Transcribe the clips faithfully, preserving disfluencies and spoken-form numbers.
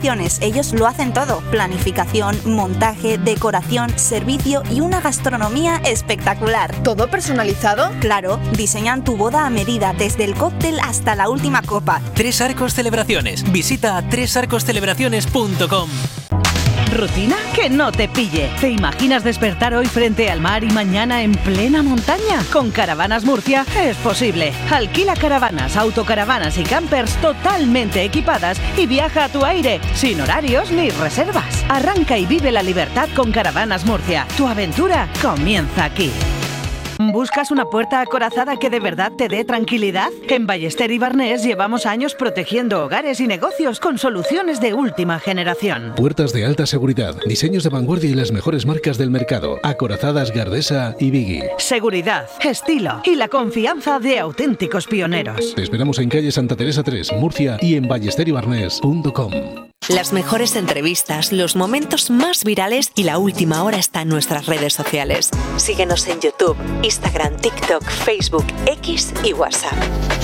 Celebraciones. Ellos lo hacen todo: planificación, montaje, decoración, servicio y una gastronomía espectacular. ¿Todo personalizado? Claro, diseñan tu boda a medida, desde el cóctel hasta la última copa. Tres Arcos Celebraciones. Visita tres arcos celebraciones punto com. ¿Rutina? Que no te pille. ¿Te imaginas despertar hoy frente al mar y mañana en plena montaña? Con Caravanas Murcia es posible. Alquila caravanas, autocaravanas y campers totalmente equipadas y viaja a tu aire, sin horarios ni reservas. Arranca y vive la libertad con Caravanas Murcia. Tu aventura comienza aquí. ¿Buscas una puerta acorazada que de verdad te dé tranquilidad? En Ballester y Barnés llevamos años protegiendo hogares y negocios con soluciones de última generación. Puertas de alta seguridad, diseños de vanguardia y las mejores marcas del mercado. Acorazadas Gardesa y Biggie. Seguridad, estilo y la confianza de auténticos pioneros. Te esperamos en calle Santa Teresa tres, Murcia, y en ballester y barnés punto com. Las mejores entrevistas, los momentos más virales y la última hora está en nuestras redes sociales. Síguenos en YouTube, Instagram, TikTok, Facebook, X y WhatsApp.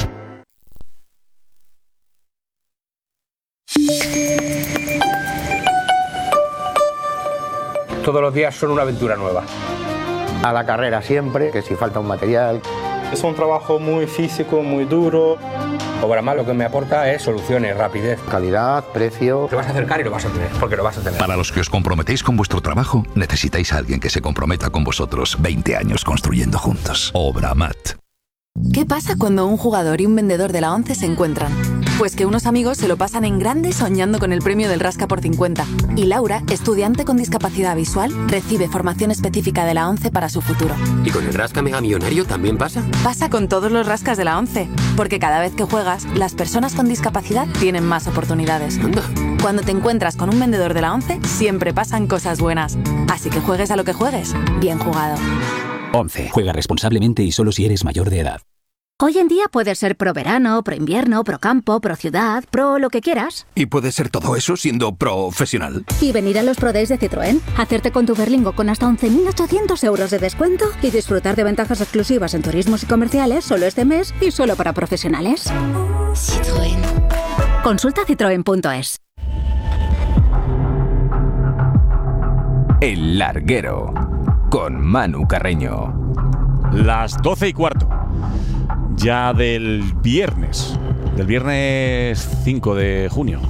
Todos los días son una aventura nueva. A la carrera siempre, que si falta un material. Es un trabajo muy físico, muy duro. Obramat lo que me aporta es soluciones, rapidez, calidad, precio. Te vas a acercar y lo vas a tener, porque lo vas a tener. Para los que os comprometéis con vuestro trabajo, necesitáis a alguien que se comprometa con vosotros. veinte años construyendo juntos. Obramat. ¿Qué pasa cuando un jugador y un vendedor de la ONCE se encuentran? Pues que unos amigos se lo pasan en grande soñando con el premio del Rasca por cincuenta. Y Laura, estudiante con discapacidad visual, recibe formación específica de la ONCE para su futuro. ¿Y con el Rasca Mega Millonario también pasa? Pasa con todos los rascas de la ONCE. Porque cada vez que juegas, las personas con discapacidad tienen más oportunidades. Anda. Cuando te encuentras con un vendedor de la ONCE, siempre pasan cosas buenas. Así que juegues a lo que juegues, bien jugado. ONCE. Juega responsablemente y solo si eres mayor de edad. Hoy en día puedes ser pro verano, pro invierno, pro campo, pro ciudad, pro lo que quieras. Y puedes ser todo eso siendo profesional. Y venir a los Pro Days de Citroën, hacerte con tu Berlingo con hasta once mil ochocientos euros de descuento y disfrutar de ventajas exclusivas en turismos y comerciales solo este mes y solo para profesionales. Citroën. Consulta citroen punto es. El Larguero, con Manu Carreño. Las doce y cuarto. Ya del viernes, del viernes cinco de junio.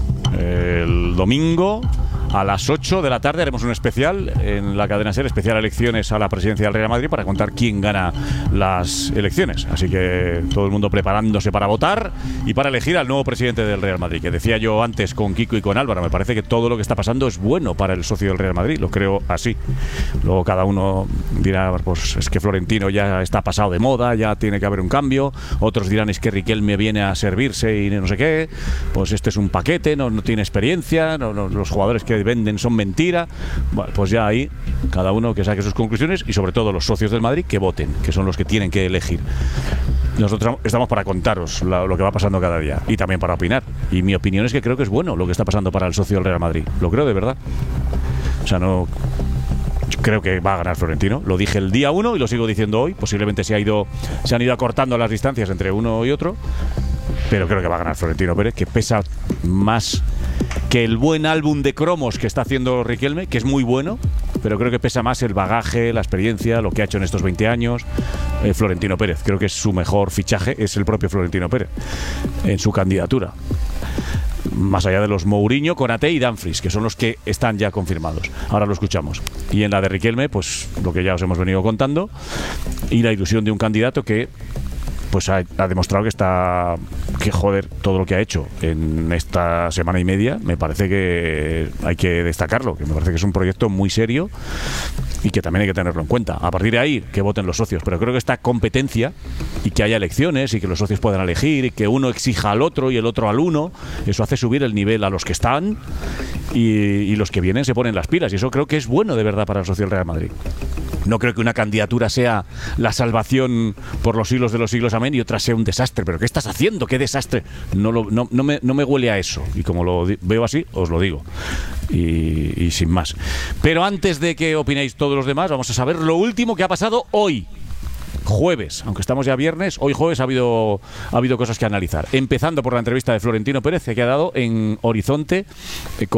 El domingo a las ocho de la tarde haremos un especial en la cadena SER, especial elecciones a la presidencia del Real Madrid, para contar quién gana las elecciones. Así que todo el mundo preparándose para votar y para elegir al nuevo presidente del Real Madrid. Que decía yo antes con Kiko y con Álvaro, me parece que todo lo que está pasando es bueno para el socio del Real Madrid, lo creo así. Luego cada uno dirá, pues es que Florentino ya está pasado de moda, ya tiene que haber un cambio. Otros dirán, es que Riquelme viene a servirse y no sé qué, pues este es un paquete, no, no tiene experiencia, no, no, los jugadores que venden son mentira. Bueno, pues ya ahí cada uno que saque sus conclusiones, y sobre todo los socios del Madrid que voten, que son los que tienen que elegir. Nosotros estamos para contaros la, lo que va pasando cada día, y también para opinar, y mi opinión es que creo que es bueno lo que está pasando para el socio del Real Madrid, lo creo de verdad. O sea, no... Yo creo que va a ganar Florentino. Lo dije el día uno y lo sigo diciendo hoy. Posiblemente se ha ido, se han ido acortando las distancias entre uno y otro, pero creo que va a ganar Florentino Pérez, que pesa más que el buen álbum de cromos que está haciendo Riquelme, que es muy bueno, pero creo que pesa más el bagaje, la experiencia, lo que ha hecho en estos veinte años. eh, Florentino Pérez, creo que es su mejor fichaje, es el propio Florentino Pérez en su candidatura, más allá de los Mourinho, Konaté y Dumfries, que son los que están ya confirmados. Ahora lo escuchamos. Y en la de Riquelme, pues lo que ya os hemos venido contando, y la ilusión de un candidato que pues ha, ha demostrado que está, que joder, todo lo que ha hecho en esta semana y media, me parece que hay que destacarlo, que me parece que es un proyecto muy serio y que también hay que tenerlo en cuenta. A partir de ahí, que voten los socios, pero creo que esta competencia y que haya elecciones y que los socios puedan elegir y que uno exija al otro y el otro al uno, eso hace subir el nivel a los que están, y, y los que vienen se ponen las pilas, y eso creo que es bueno de verdad para el socio del Real Madrid. No creo que una candidatura sea la salvación por los siglos de los siglos, amén, y otra sea un desastre. ¿Pero qué estás haciendo? ¡Qué desastre! No, lo, no, no, me, no me huele a eso. Y como lo veo así, os lo digo. Y, y sin más. Pero antes de que opinéis todos los demás, vamos a saber lo último que ha pasado hoy. Jueves, aunque estamos ya viernes, hoy jueves ha habido, ha habido cosas que analizar. Empezando por la entrevista de Florentino Pérez, que ha dado en Horizonte eh, con